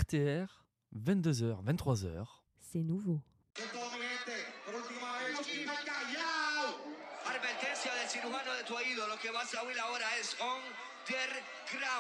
RTR, 22h, 23h. C'est nouveau. Advertencia del cirujano de tu oído. Lo que vas a oír ahora es underground.